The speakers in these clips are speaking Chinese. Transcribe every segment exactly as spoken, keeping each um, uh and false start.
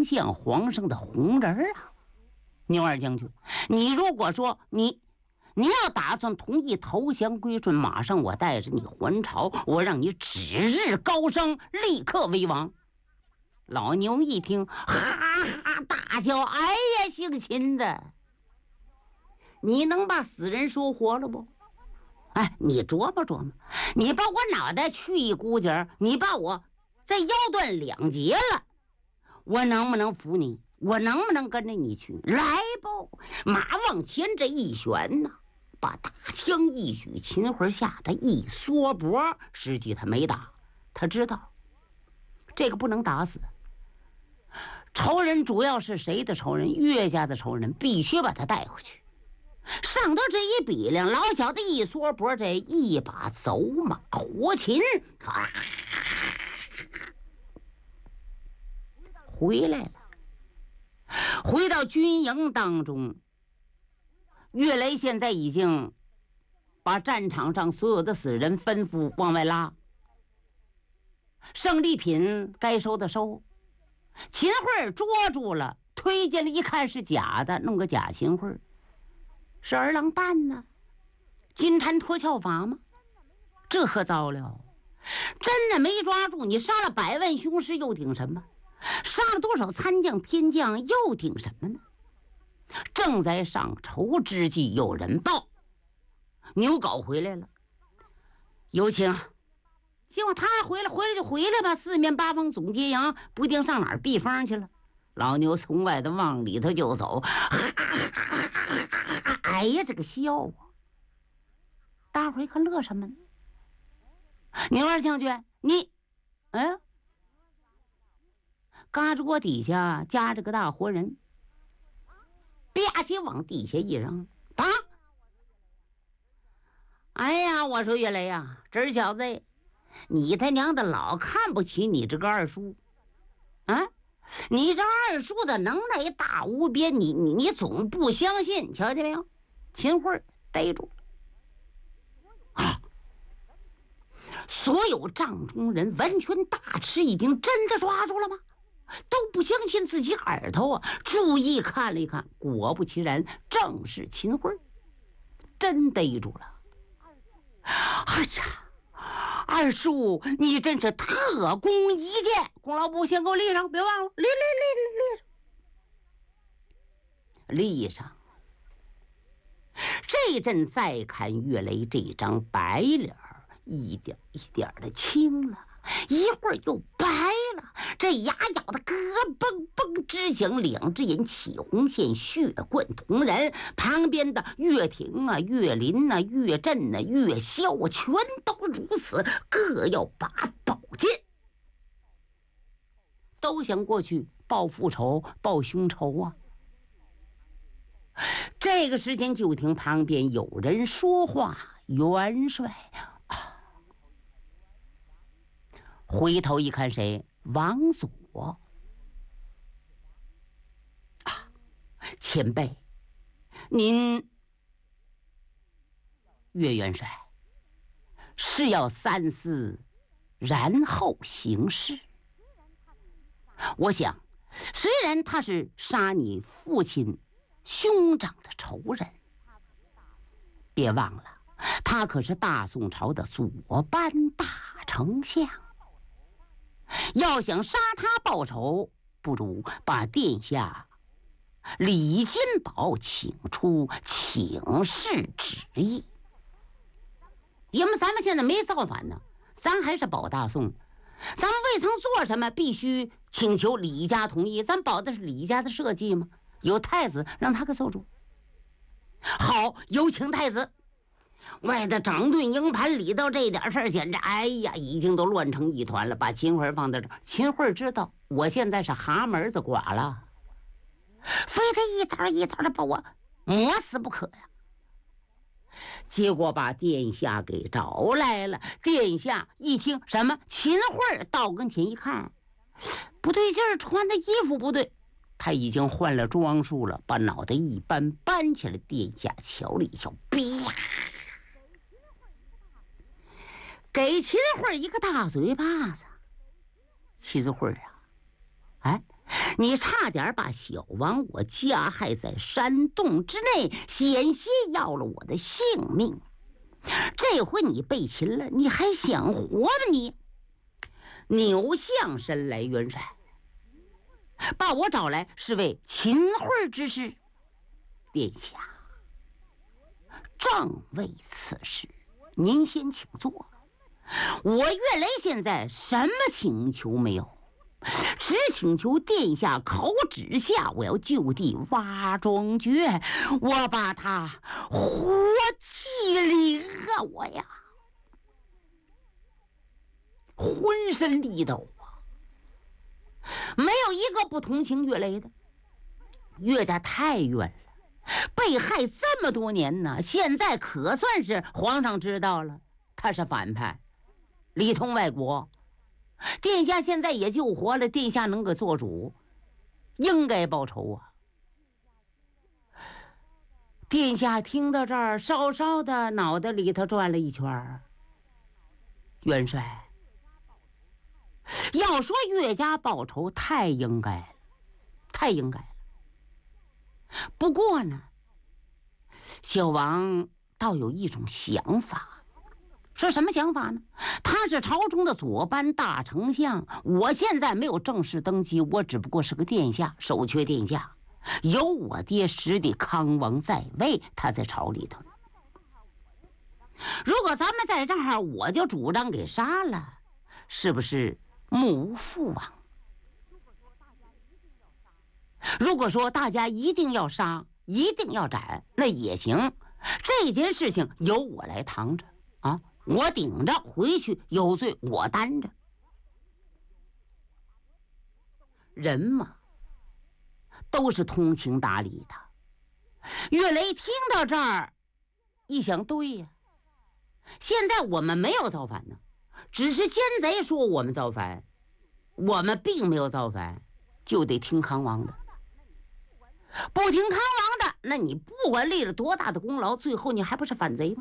献皇上的红人啊！牛二将军，你如果说你你要打算同意投降归顺，马上我带着你还朝，我让你指日高升，立刻为王。老牛一听，哈哈大笑：“哎呀，姓秦的，你能把死人说活了不？哎，你琢磨琢磨，你把我脑袋去一骨节，你把我再腰断两截了，我能不能服你？我能不能跟着你去？来吧！”马往前这一旋呐，把大枪一举，秦桧吓得一缩脖，实际他没打，他知道这个不能打死。仇人主要是谁的仇人？岳家的仇人，必须把他带回去。上头这一比量，老小子一缩脖，这一把走马活擒，啊，回来了。回到军营当中，岳雷现在已经把战场上所有的死人吩咐往外拉，胜利品该收的收。秦桧捉住了，推进来一看是假的，弄个假秦桧，是儿郎担呢？金蝉脱壳法吗？这可糟了！真的没抓住，你杀了百万雄师又顶什么？杀了多少参将偏将又顶什么呢？正在上愁之际，有人报牛皋回来了，有请。结果他回来，回来就回来吧，四面八方总接营，不定上哪儿避风去了。老牛从外头往里头就走，哎呀，这个笑啊！大伙一看乐什么呢？牛二将军，你，哎，嘎吱窝底下夹着个大活人，吧唧往地下一扔，当！哎呀，我说岳雷呀，这小子，你他娘的老看不起你这个二叔啊！你这二叔的能耐大无边，你你你总不相信，瞧见没有？秦桧逮住了啊！所有帐中人完全大吃一惊，真的抓住了吗？都不相信自己耳朵啊！注意看了一看，果不其然，正是秦桧，真逮住了。哎呀！二叔，你真是特功一件，功劳簿先给我立上，别忘了，立立立立立上。立上。这阵再看岳雷这张白脸，一点一点的青了，一会儿又白了，这牙咬的咯嘣嘣直响，两只眼起红线，血贯瞳仁。旁边的岳霆啊、岳林啊、岳震啊、岳霄啊，全都如此，各要把宝剑，都想过去报复仇、报凶仇啊。这个时间就听旁边有人说话：“元帅啊！”回头一看，谁？王佐啊！前辈，您岳元帅是要三思，然后行事。我想，虽然他是杀你父亲兄长的仇人，别忘了，他可是大宋朝的左班大丞相。要想杀他报仇，不如把殿下李金宝请出，请示旨意。因为咱们现在没造反呢，咱还是保大宋，咱们未曾做什么，必须请求李家同意。咱保的是李家的社稷吗？有太子，让他给做主。好，有请太子。外的整顿营盘里头这点事儿，简直哎呀，已经都乱成一团了。把秦桧放在这儿，秦桧知道我现在是蛤蟆儿子寡了，非得一点一点的把我磨死不可呀。结果把殿下给找来了。殿下一听什么秦桧到跟前一看，不对劲儿，穿的衣服不对，他已经换了装束了，把脑袋一扳，扳起来。殿下瞧了一瞧，啪，给秦桧一个大嘴巴子。秦桧啊，哎， 你差点把小王我加害在山洞之内，险些要了我的性命。这回你被擒了，你还想活吗你？扭向身来，元帅，把我找来是为秦桧之事。殿下，正为此事，您先请坐。我岳雷现在什么请求没有，只请求殿下口旨下，我要就地挖庄掘，我把他活祭灵啊！我呀，浑身力抖啊，没有一个不同情岳雷的。岳家太冤了，被害这么多年呢，现在可算是皇上知道了他是反派，里通外国。殿下现在也救活了，殿下能够做主，应该报仇啊！殿下听到这儿，稍稍的脑袋里头转了一圈。元帅，要说岳家报仇，太应该了，太应该了。不过呢，小王倒有一种想法。说什么想法呢？他是朝中的左班大丞相，我现在没有正式登基，我只不过是个殿下，手缺殿下。有我爹实的康王在位，他在朝里头。如果咱们在这儿，我就主张给杀了，是不是目无父王？如果说大家一定要杀，一定要斩，那也行。这件事情由我来扛着啊。我顶着回去，有罪我担着。人嘛，都是通情达理的。岳雷听到这儿，一想，对呀，现在我们没有造反呢，只是奸贼说我们造反，我们并没有造反，就得听康王的。不听康王的，那你不管立了多大的功劳，最后你还不是反贼吗？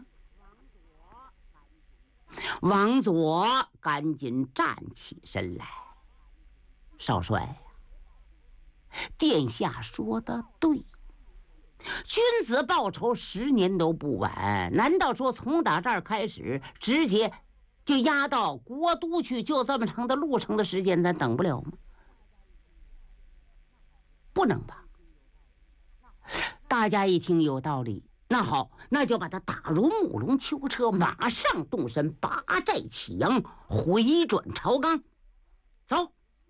王佐赶紧站起身来，少帅，殿下说的对，君子报仇十年都不晚。难道说从打这儿开始，直接就押到国都去，就这么长的路程的时间，咱等不了吗？不能吧？大家一听有道理，那好，那就把他打入木龙囚车，马上动身，拔寨启阳，回转朝纲。走，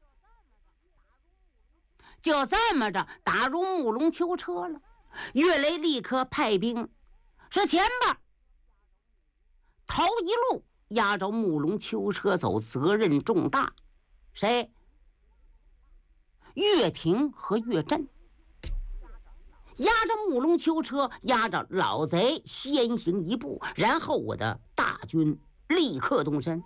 就这么着打入木龙囚车了。岳雷立刻派兵说：“前边头一路压着木龙囚车走，责任重大。谁？岳廷和岳震。压着木龙囚车，压着老贼先行一步，然后我的大军立刻动身。”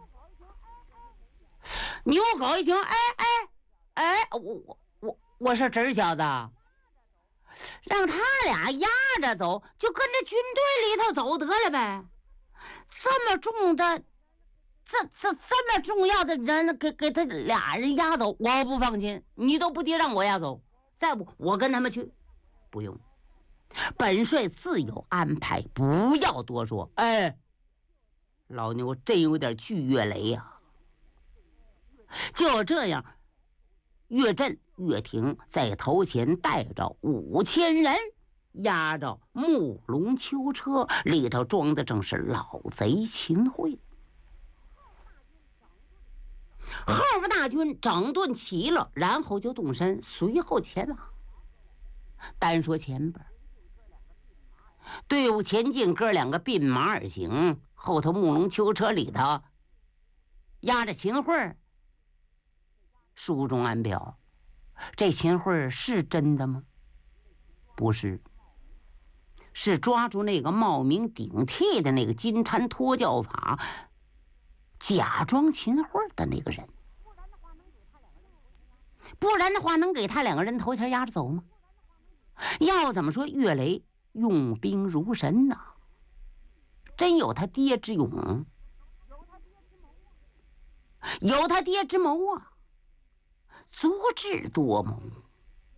牛狗一听，哎哎哎，我我我我说侄小子，让他俩压着走，就跟着军队里头走得了呗。这么重的，这这这么重要的人，给给他俩人押走，我不放心。你都不得让我押走，再不我跟他们去。不用，本帅自有安排，不要多说。哎，老牛真有点惧岳雷呀、啊。就这样，岳震、岳廷在头前带着五千人，压着木龙囚车，里头装的正是老贼秦桧。后边大军整顿齐了，然后就动身，随后前往。单说前边，队伍前进，哥两个并马而行，后头木龙囚车里头压着秦桧。书中暗表，这秦桧是真的吗？不是，是抓住那个冒名顶替的那个金蝉脱教法，假装秦桧的那个人。不然的话，能给他两个人头前压着走吗？要怎么说，岳雷用兵如神呐、啊，真有他爹之勇，有他爹之谋啊，足智多谋。